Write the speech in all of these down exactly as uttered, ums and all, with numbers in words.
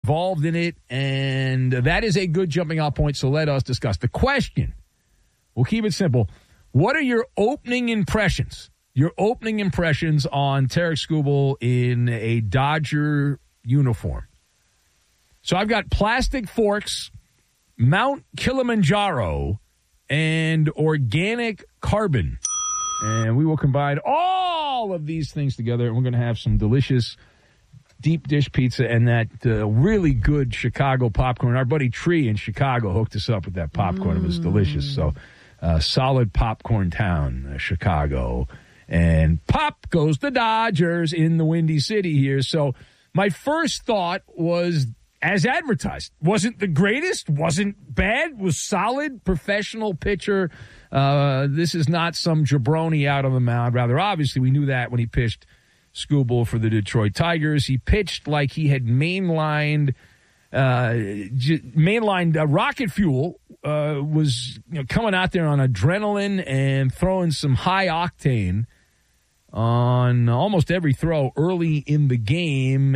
involved in it, and that is a good jumping off point, so let us discuss. The question, we'll keep it simple. What are your opening impressions? Your opening impressions on Tarik Skubal in a Dodger uniform. So I've got plastic forks, Mount Kilimanjaro, and organic carbon. And we will combine all of these things together, and we're going to have some delicious deep dish pizza and that uh, really good Chicago popcorn. Our buddy Tree in Chicago hooked us up with that popcorn. Mm. It was delicious. So uh, solid popcorn town, uh, Chicago. And pop goes the Dodgers in the Windy City here. So my first thought was, as advertised, wasn't the greatest, wasn't bad, was solid, professional pitcher. Uh, this is not some jabroni out on the mound. Rather, obviously, we knew that when he pitched Skubal for the Detroit Tigers. He pitched like he had mainlined, uh, j- mainlined uh, rocket fuel, uh, was you know, coming out there on adrenaline and throwing some high octane on almost every throw early in the game,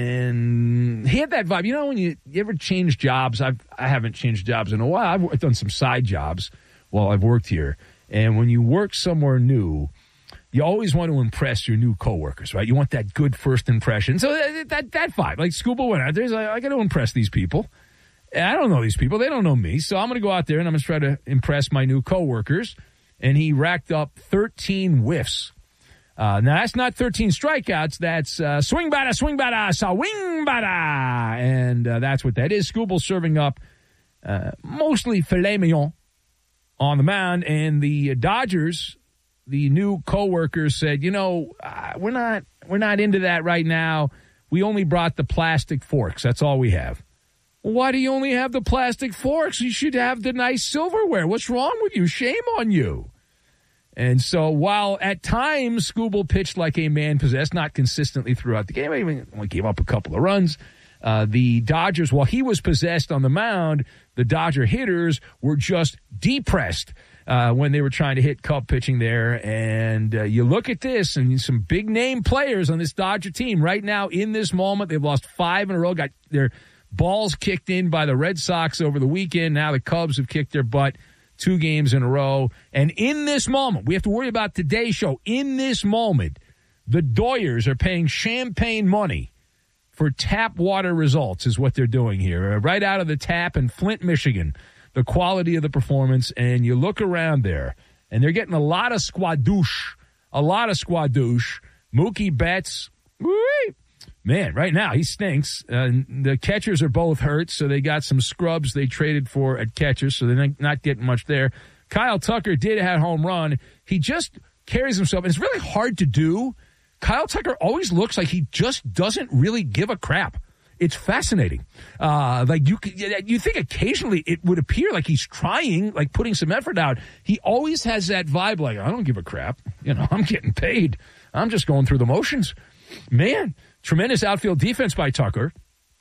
and he had that vibe. You know, when you, you ever change jobs, I've, I haven't changed jobs in a while. I've, I've done some side jobs while I've worked here, and when you work somewhere new, you always want to impress your new coworkers, right? You want that good first impression. So that that, that vibe, like Skubal went out there, like, I got to impress these people. And I don't know these people. They don't know me. So I'm going to go out there and I'm going to try to impress my new coworkers. And he racked up thirteen whiffs. Uh, now, that's not thirteen strikeouts. That's uh, swing bada, swing bada, swing bada. And uh, that's what that is. Skubal serving up uh, mostly filet mignon on the mound. And the Dodgers, the new coworkers said, you know, uh, we're not we're not into that right now. We only brought the plastic forks. That's all we have. Why do you only have the plastic forks? You should have the nice silverware. What's wrong with you? Shame on you. And so while at times Skubal pitched like a man possessed, not consistently throughout the game, I even only gave up a couple of runs, uh, the Dodgers, while he was possessed on the mound, the Dodger hitters were just depressed uh, when they were trying to hit Cub pitching there. And uh, you look at this, and some big-name players on this Dodger team right now in this moment. They've lost five in a row, got their balls kicked in by the Red Sox over the weekend. Now the Cubs have kicked their butt two games in a row. And in this moment, we have to worry about today's show. In this moment, the Doyers are paying champagne money for tap water results is what they're doing here. Right out of the tap in Flint, Michigan, the quality of the performance. And you look around there, and they're getting a lot of squadouche, a lot of squadouche. Mookie Betts, whoo-wee. Man, right now, he stinks. Uh, the catchers are both hurt, so they got some scrubs they traded for at catchers, so they're not getting much there. Kyle Tucker did have a home run. He just carries himself, and it's really hard to do. Kyle Tucker always looks like he just doesn't really give a crap. It's fascinating. Uh, like you, you think occasionally it would appear like he's trying, like putting some effort out. He always has that vibe like, I don't give a crap. You know, I'm getting paid. I'm just going through the motions. Man, tremendous outfield defense by Tucker.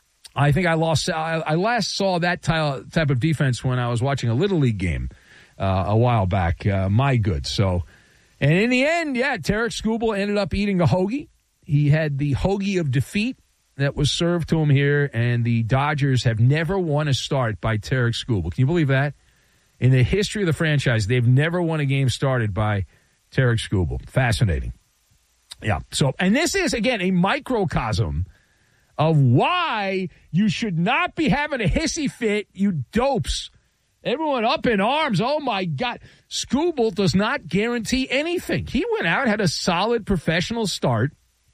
I think I lost. I, I last saw that type of defense when I was watching a Little League game uh, a while back. Uh, my good. So, and in the end, yeah, Tarik Skubal ended up eating a hoagie. He had the hoagie of defeat that was served to him here, and the Dodgers have never won a start by Tarik Skubal. Can you believe that? In the history of the franchise, they've never won a game started by Tarik Skubal. Fascinating. Yeah. So, and this is, again, a microcosm of why you should not be having a hissy fit, you dopes. Everyone up in arms. Oh, my God. Skubal does not guarantee anything. He went out, had a solid professional start,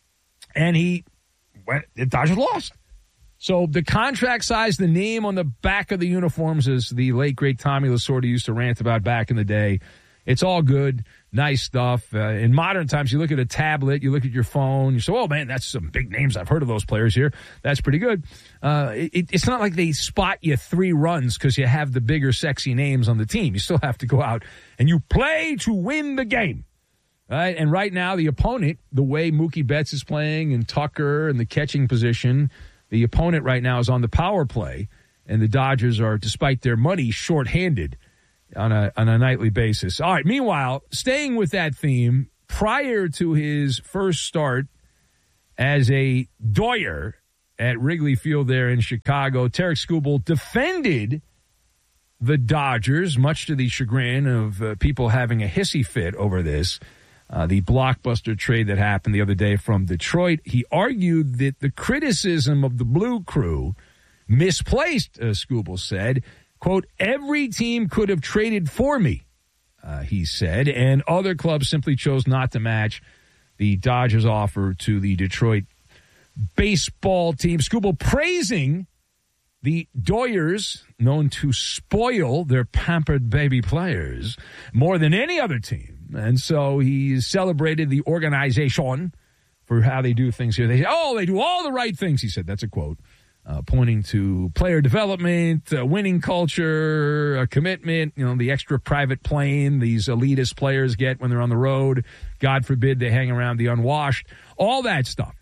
and he went, the Dodgers lost. So the contract size, the name on the back of the uniforms, as the late, great Tommy Lasorda used to rant about back in the day. It's all good, nice stuff. Uh, in modern times, you look at a tablet, you look at your phone, you say, oh, man, that's some big names. I've heard of those players here. That's pretty good. Uh, it, it's not like they spot you three runs because you have the bigger, sexy names on the team. You still have to go out and you play to win the game. Right? And right now, the opponent, the way Mookie Betts is playing and Tucker and the catching position, the opponent right now is on the power play, and the Dodgers are, despite their money, shorthanded on a on a nightly basis. All right, meanwhile, staying with that theme, prior to his first start as a Doyer, at Wrigley Field there in Chicago. Tarik Skubal defended the Dodgers, much to the chagrin of uh, people having a hissy fit over this. Uh, the blockbuster trade that happened the other day from Detroit. He argued that the criticism of the Blue Crew misplaced, uh, Skubal said. Quote, every team could have traded for me, uh, he said, and other clubs simply chose not to match the Dodgers' offer to the Detroit baseball team. Skubal praising the Doyers, known to spoil their pampered baby players more than any other team. And so he celebrated the organization for how they do things here. They say, oh, they do all the right things, he said. That's a quote, uh, pointing to player development, uh, winning culture, a commitment, you know, the extra private plane these elitist players get when they're on the road. God forbid they hang around the unwashed, all that stuff.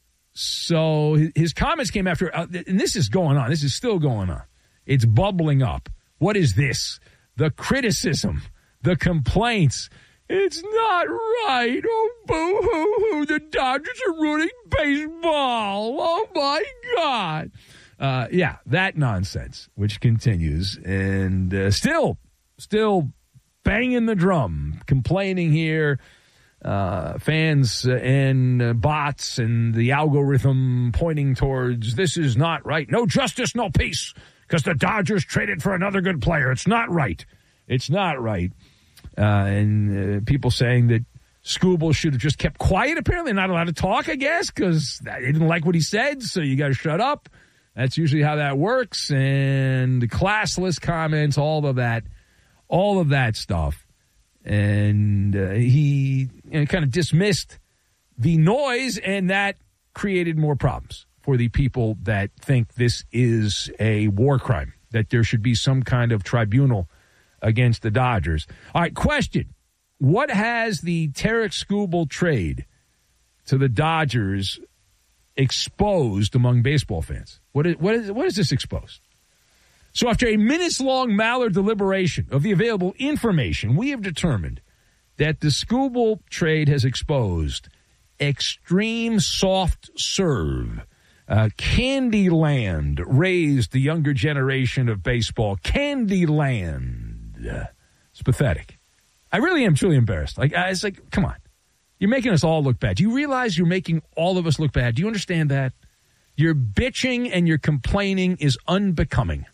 So his comments came after, uh, and this is going on. This is still going on. It's bubbling up. What is this? The criticism, the complaints. It's not right. Oh, boo-hoo-hoo. The Dodgers are ruining baseball. Oh, my God. Uh, yeah, that nonsense, which continues. And uh, still, still banging the drum, complaining here. Uh, fans and uh, bots and the algorithm pointing towards this is not right. No justice, no peace, because the Dodgers traded for another good player. It's not right. It's not right. Uh, and uh, people saying that Skubal should have just kept quiet, apparently, not allowed to talk, I guess, because they didn't like what he said, so you got to shut up. That's usually how that works. And the classless comments, all of that, all of that stuff. And uh, he you know, kind of dismissed the noise, and that created more problems for the people that think this is a war crime, that there should be some kind of tribunal against the Dodgers. All right, question. What has the Tarik Skubal trade to the Dodgers exposed among baseball fans? What is, what is, what is this exposed? So after a minutes-long Mallard deliberation of the available information, we have determined that the Skubal trade has exposed extreme soft serve. Uh, Candyland raised the younger generation of baseball. Candyland. It's pathetic. I really am truly embarrassed. Like, it's like, come on. You're making us all look bad. Do you realize you're making all of us look bad? Do you understand that? Your bitching and your complaining is unbecoming.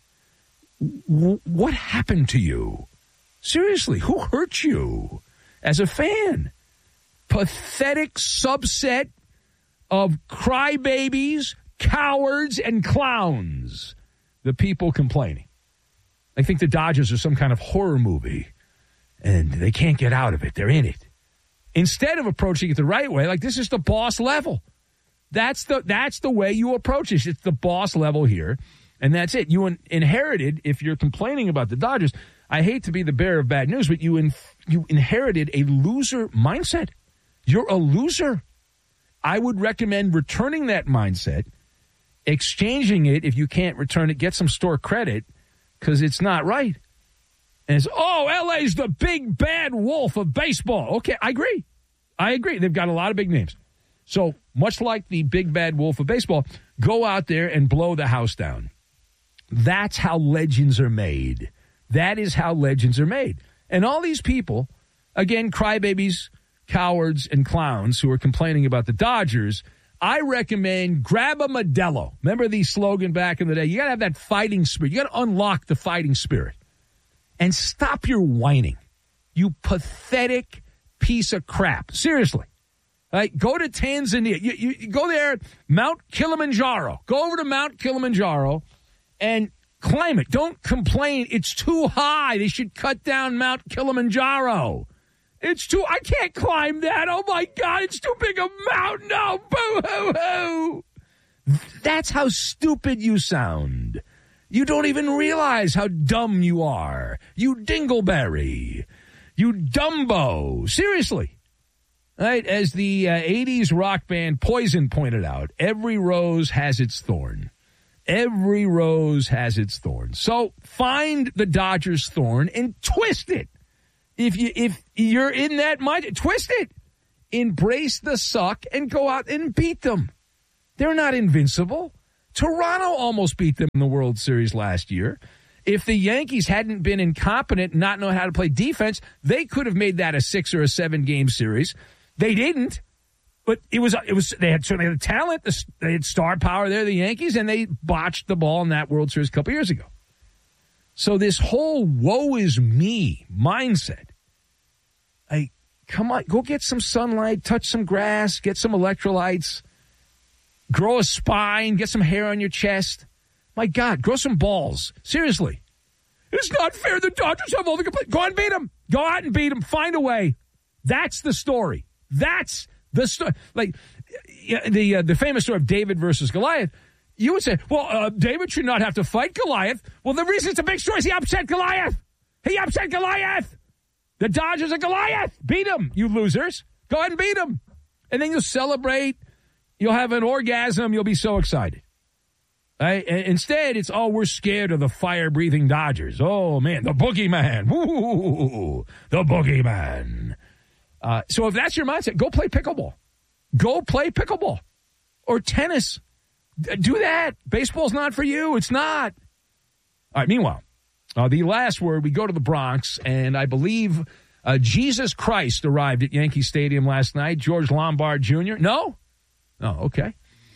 W- what happened to you? Seriously, who hurt you as a fan? Pathetic subset of crybabies, cowards, and clowns. The people complaining. I think the Dodgers are some kind of horror movie, and they can't get out of it. They're in it. Instead of approaching it the right way, like this is the boss level. That's the that's the way you approach this. It's the boss level here, and that's it. You in, inherited, if you're complaining about the Dodgers, I hate to be the bearer of bad news, but you in, you inherited a loser mindset. You're a loser. I would recommend returning that mindset, exchanging it if you can't return it, get some store credit, because it's not right. And it's, oh, L A's the big bad wolf of baseball. Okay, I agree. I agree. They've got a lot of big names. So much like the big bad wolf of baseball, go out there and blow the house down. That's how legends are made. That is how legends are made. And all these people, again, crybabies, cowards, and clowns who are complaining about the Dodgers, I recommend grab a Modelo. Remember the slogan back in the day? You got to have that fighting spirit. You got to unlock the fighting spirit. And stop your whining. You pathetic piece of crap. Seriously. Right, go to Tanzania. You, you, you go there, Mount Kilimanjaro. Go over to Mount Kilimanjaro and climb it. Don't complain. It's too high. They should cut down Mount Kilimanjaro. It's too, I can't climb that. Oh, my God, it's too big a mountain. No, boo-hoo-hoo. That's how stupid you sound. You don't even realize how dumb you are. You dingleberry. You Dumbo. Seriously. Right, as the uh, eighties rock band Poison pointed out, every rose has its thorn. Every rose has its thorn. So find the Dodgers' thorn and twist it. If you if you're in that mind, twist it. Embrace the suck and go out and beat them. They're not invincible. Toronto almost beat them in the World Series last year. If the Yankees hadn't been incompetent and not know how to play defense, they could have made that a six or a seven game series. They didn't, but it was it was they had certainly had talent. They had star power there, the Yankees, and they botched the ball in that World Series a couple years ago. So this whole woe is me mindset, like, come on, go get some sunlight, touch some grass, get some electrolytes, grow a spine, get some hair on your chest. My God, grow some balls. Seriously. It's not fair. The Dodgers have all the complaints. Go out and beat them. Go out and beat them. Find a way. That's the story. That's the story. Like the uh, the famous story of David versus Goliath. You would say, well, uh, David should not have to fight Goliath. Well, the reason it's a big story is he upset Goliath. He upset Goliath. The Dodgers are Goliath. Beat him, you losers. Go ahead and beat him. And then you'll celebrate. You'll have an orgasm. You'll be so excited. Right? Instead, it's, oh, we're scared of the fire-breathing Dodgers. Oh, man, the boogeyman. Woo, the boogeyman. Uh, so if that's your mindset, go play pickleball. Go play pickleball. Or tennis. Do that. Baseball's not for you. It's not. All right, meanwhile, uh, the last word, we go to the Bronx, and I believe uh, Jesus Christ arrived at Yankee Stadium last night. George Lombard Junior No? Oh, okay.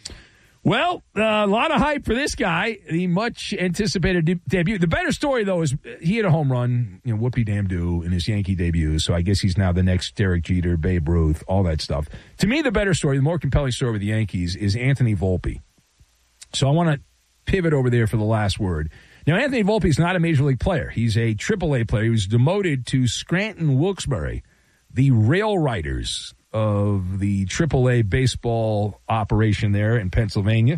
Well, uh, a lot of hype for this guy, the much-anticipated de- debut. The better story, though, is he had a home run, you know, whoopie-damn-do in his Yankee debut, so I guess he's now the next Derek Jeter, Babe Ruth, all that stuff. To me, the better story, the more compelling story with the Yankees is Anthony Volpe. So I want to pivot over there for the last word. Now, Anthony Volpe is not a Major League player. He's a triple A player. He was demoted to Scranton Wilkes-Barre, the Rail Riders of the triple A baseball operation there in Pennsylvania.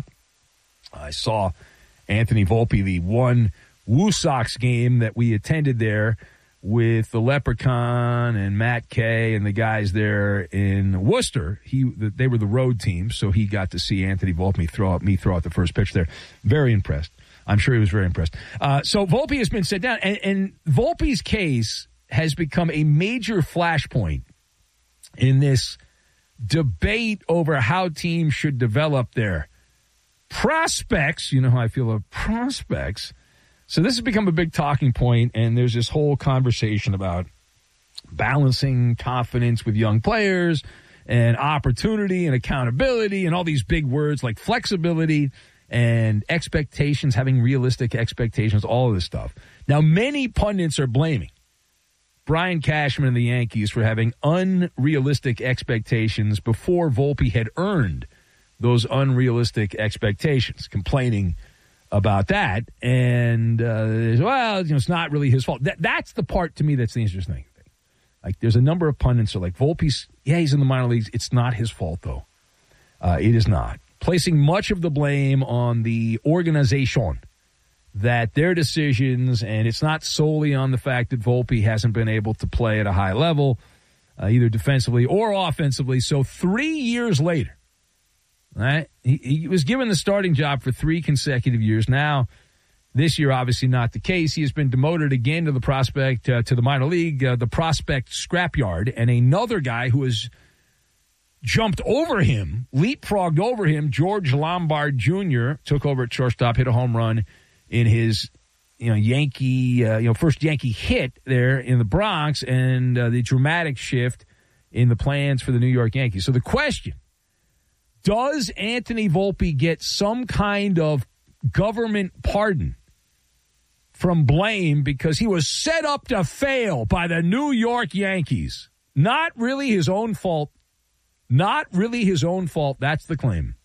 I saw Anthony Volpe, the one Woo Sox game that we attended there with the Leprechaun and Matt Kay and the guys there in Worcester. He They were the road team, so he got to see Anthony Volpe throw out, me throw out the first pitch there. Very impressed. I'm sure he was very impressed. Uh, so Volpe has been set down, and, and Volpe's case has become a major flashpoint in this debate over how teams should develop their prospects. You know how I feel about prospects. So this has become a big talking point, and there's this whole conversation about balancing confidence with young players and opportunity and accountability and all these big words like flexibility and expectations, having realistic expectations, all of this stuff. Now, many pundits are blaming Brian Cashman and the Yankees for having unrealistic expectations before Volpe had earned those unrealistic expectations, complaining about that. And, uh, well, you know, it's not really his fault. That, that's the part to me that's the interesting thing. Like, there's a number of pundits who are like, Volpe's, yeah, he's in the minor leagues. It's not his fault, though. Uh, it is not. Placing much of the blame on the organization, that their decisions, and it's not solely on the fact that Volpe hasn't been able to play at a high level, uh, either defensively or offensively. So three years later, right, he, he was given the starting job for three consecutive years. Now, this year, obviously not the case. He has been demoted again to the prospect, uh, to the minor league, uh, the prospect scrapyard, and another guy who has jumped over him, leapfrogged over him, George Lombard Junior, took over at shortstop, hit a home run in his, you know, Yankee, uh, you know, first Yankee hit there in the Bronx, and uh, the dramatic shift in the plans for the New York Yankees. So the question, does Anthony Volpe get some kind of government pardon from blame because he was set up to fail by the New York Yankees? Not really his own fault. Not really his own fault. That's the claim.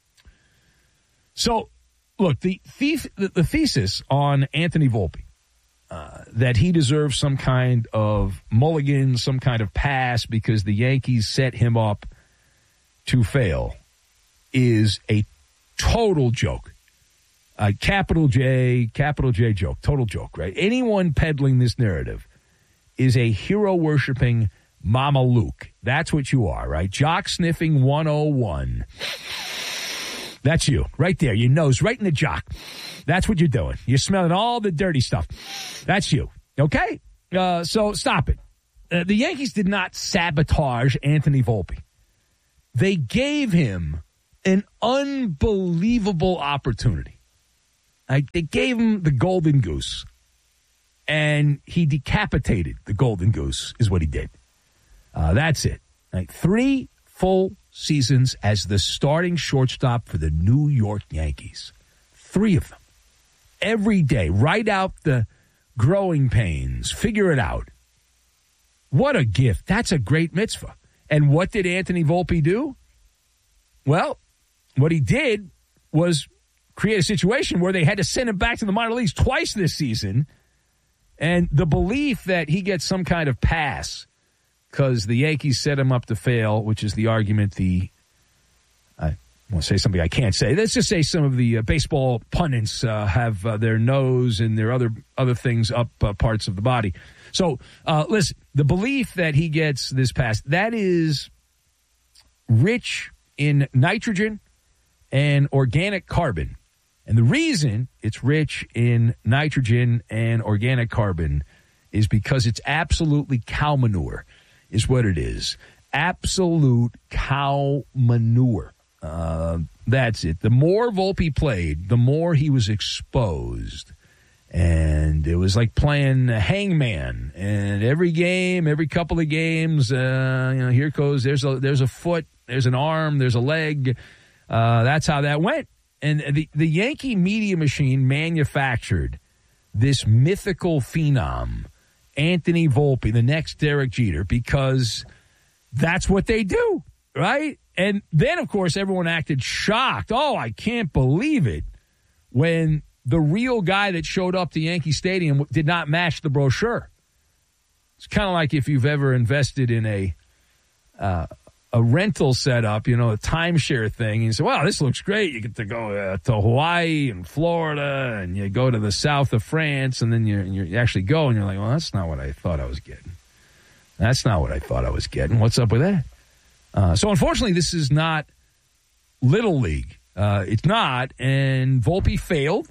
So, look, the, the, the thesis on Anthony Volpe, uh, that he deserves some kind of mulligan, some kind of pass because the Yankees set him up to fail, is a total joke. Uh, capital J, capital J joke, total joke, right? Anyone peddling this narrative is a hero-worshiping Mama Luke. That's what you are, right? Jock sniffing one oh one. That's you, right there. Your nose right in the jock. That's what you're doing. You're smelling all the dirty stuff. That's you, okay? Uh, so stop it. Uh, the Yankees did not sabotage Anthony Volpe. They gave him an unbelievable opportunity. Like, they gave him the golden goose, and he decapitated the golden goose is what he did. Uh, that's it. Like, three full seasons as the starting shortstop for the New York Yankees. Three of them. Every day. Write out the growing pains. Figure it out. What a gift. That's a great mitzvah. And what did Anthony Volpe do? Well, what he did was create a situation where they had to send him back to the minor leagues twice this season. And the belief that he gets some kind of pass because the Yankees set him up to fail, which is the argument the, I want to say something I can't say. Let's just say some of the uh, baseball pundits uh, have uh, their nose and their other other things up uh, parts of the body. So, uh, listen, the belief that he gets this pass, that is rich in nitrogen and organic carbon. And the reason it's rich in nitrogen and organic carbon is because it's absolutely cow manure, is what it is. Absolute cow manure. Uh, that's it. The more Volpe played, the more he was exposed. And it was like playing hangman. And every game, every couple of games, uh, you know, here goes, there's a, there's a foot, there's an arm, there's a leg. Uh, that's how that went. And the, the Yankee media machine manufactured this mythical phenom, Anthony Volpe, the next Derek Jeter, because that's what they do, right? And then, of course, everyone acted shocked. Oh, I can't believe it, when the real guy that showed up to Yankee Stadium did not match the brochure. It's kind of like if you've ever invested in a uh, a rental setup, you know, a timeshare thing. And you say, wow, this looks great. You get to go uh, to Hawaii and Florida, and you go to the south of France, and then you you actually go, and you're like, well, that's not what I thought I was getting. That's not what I thought I was getting. What's up with that? Uh, so, unfortunately, this is not Little League. Uh, it's not, and Volpe failed.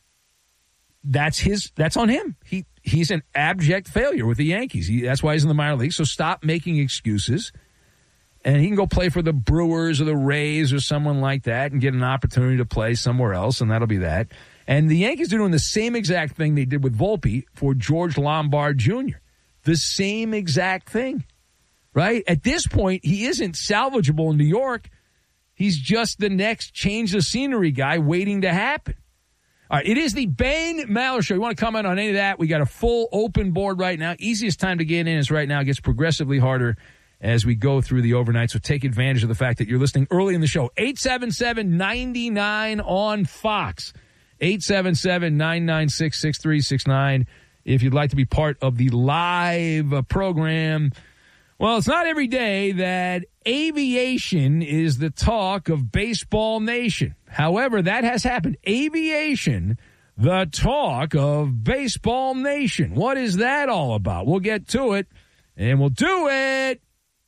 That's his. That's on him. He he's an abject failure with the Yankees. He, that's why he's in the minor league. So stop making excuses. And he can go play for the Brewers or the Rays or someone like that and get an opportunity to play somewhere else, and that'll be that. And the Yankees are doing the same exact thing they did with Volpe for George Lombard Junior The same exact thing, right? At this point, he isn't salvageable in New York. He's just the next change of scenery guy waiting to happen. All right, it is the Ben Maller Show. You want to comment on any of that? We got a full open board right now. Easiest time to get in is right now. It gets progressively harder as we go through the overnight. So take advantage of the fact that you're listening early in the show. eight seven seven, nine nine on Fox. eight seven seven, nine nine six, six three six nine. If you'd like to be part of the live uh, program. Well, it's not every day that aviation is the talk of Baseball Nation. However, that has happened. Aviation, the talk of Baseball Nation. What is that all about? We'll get to it, and we'll do it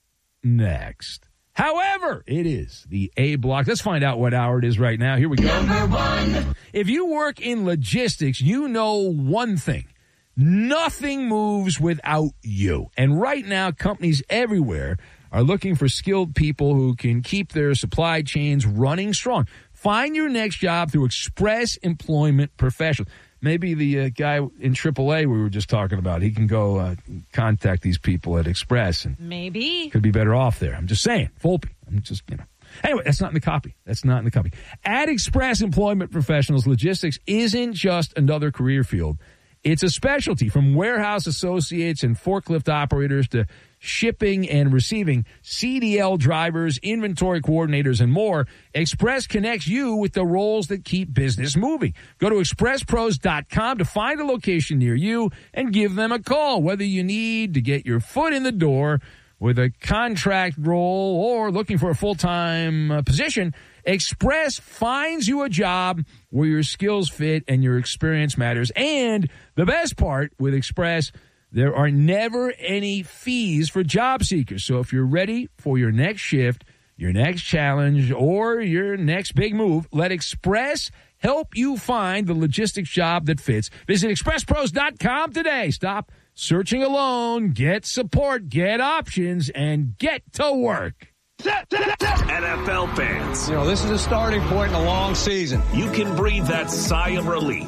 next. However, it is the A block. Let's find out what hour it is right now. Here we go. Number one. If you work in logistics, you know one thing. Nothing moves without you. And right now, companies everywhere are looking for skilled people who can keep their supply chains running strong. Find your next job through Express Employment Professionals. Maybe the uh, guy in triple A we were just talking about, he can go uh, contact these people at Express. And maybe. Could be better off there. I'm just saying. Volpe. I'm just, you know. Anyway, that's not in the copy. That's not in the copy. At Express Employment Professionals, logistics isn't just another career field. It's a specialty, from warehouse associates and forklift operators to shipping and receiving, C D L drivers, inventory coordinators, and more. Express connects you with the roles that keep business moving. Go to express pros dot com to find a location near you and give them a call, whether you need to get your foot in the door with a contract role or looking for a full-time uh, position. Express finds you a job where your skills fit and your experience matters. And the best part with Express, there are never any fees for job seekers. So if you're ready for your next shift, your next challenge, or your next big move, let Express help you find the logistics job that fits. Visit express pros dot com today. Stop searching alone. Get support, get options, and get to work. set, set, set. N F L fans, you know, this is a starting point in a long season. You can breathe that sigh of relief.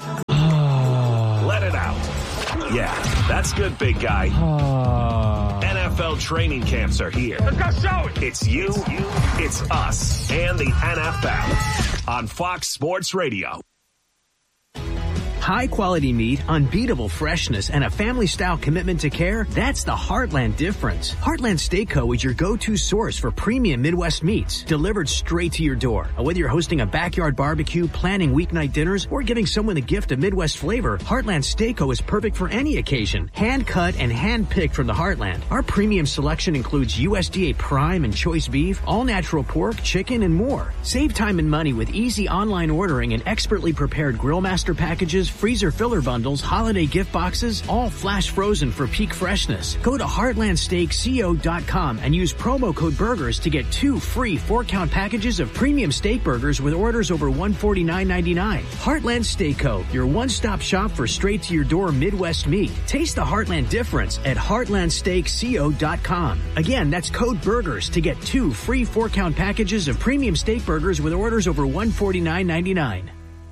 Let it out. Yeah, that's good, big guy. N F L training camps are here. Let's go show it. It's you, it's us, and the N F L on Fox Sports Radio. High-quality meat, unbeatable freshness, and a family-style commitment to care, that's the Heartland difference. Heartland Steak Co. is your go-to source for premium Midwest meats, delivered straight to your door. Whether you're hosting a backyard barbecue, planning weeknight dinners, or giving someone a gift of Midwest flavor, Heartland Steak Co. is perfect for any occasion. Hand-cut and hand-picked from the Heartland. Our premium selection includes U S D A Prime and Choice Beef, all-natural pork, chicken, and more. Save time and money with easy online ordering and expertly prepared Grill Master packages, freezer filler bundles, holiday gift boxes, all flash frozen for peak freshness. Go to heartland steak co dot com and use promo code BURGERS to get two free four-count packages of premium steak burgers with orders over one hundred forty-nine ninety-nine. Heartland Steak Co., your one-stop shop for straight-to-your-door Midwest meat. Taste the Heartland difference at heartland steak co dot com. Again, that's code BURGERS to get two free four-count packages of premium steak burgers with orders over one hundred forty-nine ninety-nine.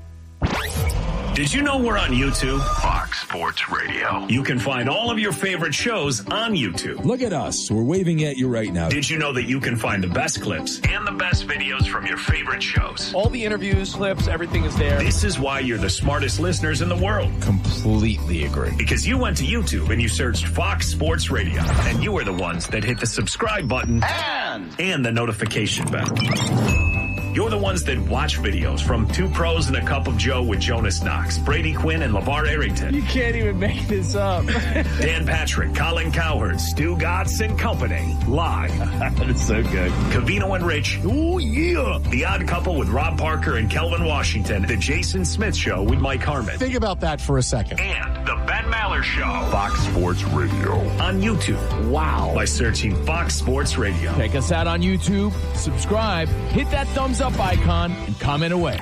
Did you know we're on YouTube? Fox Sports Radio. You can find all of your favorite shows on YouTube. Look at us. We're waving at you right now. Did you know that you can find the best clips and the best videos from your favorite shows? All the interviews, clips, everything is there. This is why you're the smartest listeners in the world. Completely agree. Because you went to YouTube and you searched Fox Sports Radio. And you were the ones that hit the subscribe button and, and the notification bell. You're the ones that watch videos from Two Pros and a Cup of Joe with Jonas Knox, Brady Quinn, and LeVar Arrington. You can't even make this up. Dan Patrick, Colin Cowherd, Stu Gatz, and company. Live. That's so good. Covino and Rich. Oh, yeah. The Odd Couple with Rob Parker and Kelvin Washington. The Jason Smith Show with Mike Harmon. Think about that for a second. And the Ben Maller Show. Fox Sports Radio. On YouTube. Wow. By searching Fox Sports Radio. Check us out on YouTube. Subscribe. Hit that thumbs up icon and comment away.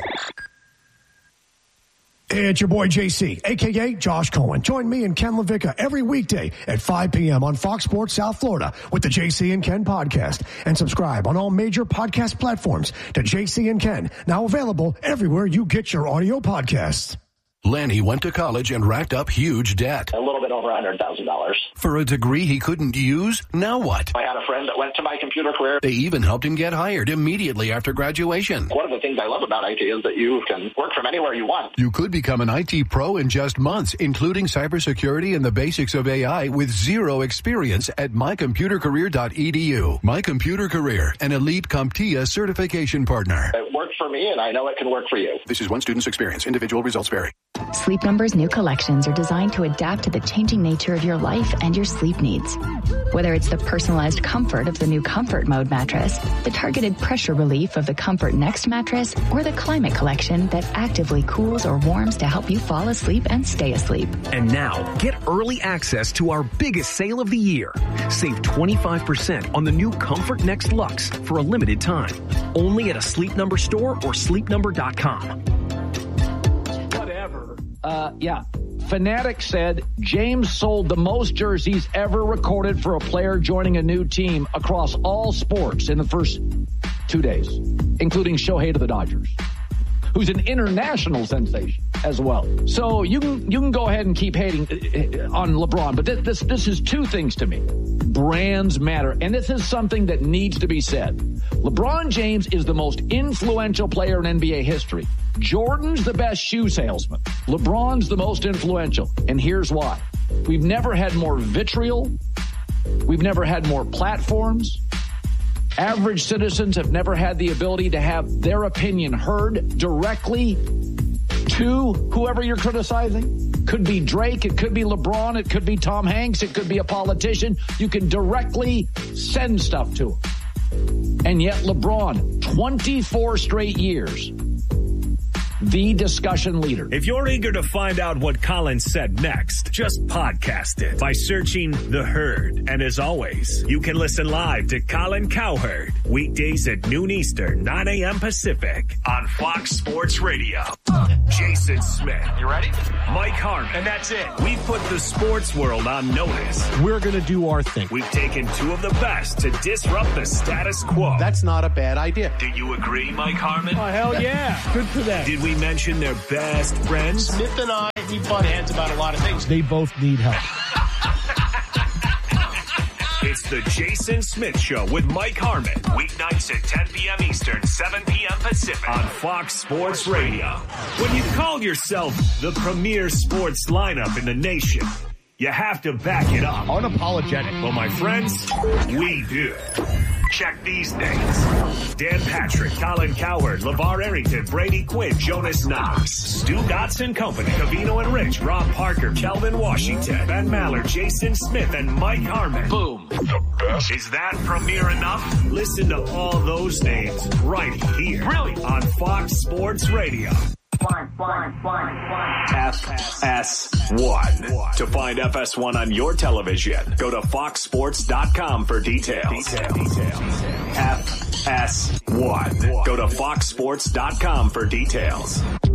It's your boy J C, a k a. Josh Cohen. Join me and Ken LaVicka every weekday at five p.m. on Fox Sports South Florida with the J C and Ken podcast. And subscribe on all major podcast platforms to J C and Ken, now available everywhere you get your audio podcasts. Lanny went to college and racked up huge debt. A little bit over one hundred thousand dollars. For a degree he couldn't use? Now what? I had a friend that went to my computer career. They even helped him get hired immediately after graduation. One of the things I love about I T is that you can work from anywhere you want. You could become an I T pro in just months, including cybersecurity and the basics of A I with zero experience at my computer career dot e d u. My Computer Career, an elite CompTIA certification partner. It worked for me, and I know it can work for you. This is one student's experience. Individual results vary. Sleep Number's new collections are designed to adapt to the changing nature of your life and your sleep needs. Whether it's the personalized comfort of the new Comfort Mode mattress, the targeted pressure relief of the Comfort Next mattress, or the Climate Collection that actively cools or warms to help you fall asleep and stay asleep. And now, get early access to our biggest sale of the year. Save twenty-five percent on the new Comfort Next Luxe for a limited time. Only at a Sleep Number store or sleep number dot com. Uh, yeah. Fanatic said James sold the most jerseys ever recorded for a player joining a new team across all sports in the first two days, including Shohei to the Dodgers, who's an international sensation as well. So you can you can go ahead and keep hating on LeBron, but this this, this is two things to me. Brands matter, and this is something that needs to be said. LeBron James is the most influential player in N B A history. Jordan's the best shoe salesman. LeBron's the most influential, and here's why. We've never had more vitriol. We've never had more platforms. Average citizens have never had the ability to have their opinion heard directly to whoever you're criticizing. Could be Drake, it could be LeBron, it could be Tom Hanks, it could be a politician. You can directly send stuff to them. And yet LeBron, twenty-four straight years, the discussion leader. If you're eager to find out what Colin said next, just podcast it by searching The Herd. And as always, you can listen live to Colin Cowherd weekdays at noon Eastern, nine a.m. Pacific on Fox Sports Radio. Jason Smith. You ready? Mike Harmon. And that's it. We've put the sports world on notice. We're going to do our thing. We've taken two of the best to disrupt the status quo. That's not a bad idea. Do you agree, Mike Harmon? Oh, hell yeah. Good for them. Did we mention their best friends? Smith and I, we butt heads about a lot of things. They both need help. It's the Jason Smith Show with Mike Harmon. Weeknights at ten p.m. Eastern, seven p.m. Pacific on Fox Sports Radio. When you call yourself the premier sports lineup in the nation, you have to back it up. Unapologetic. Well, my friends, we do. Check these names. Dan Patrick, Colin Cowherd, LeVar Arrington, Brady Quinn, Jonas Knox, Stu Dotson Company, Cavino and Rich, Rob Parker, Kelvin Washington, Ben Maller, Jason Smith, and Mike Harmon. Boom. The best. Is that premiere enough? Listen to all those names right here. Brilliant. On Fox Sports Radio. One, one, one, one. F S one. To find F S one on your television, go to fox sports dot com for details. Detail. Detail. F S one. Go to fox sports dot com for details.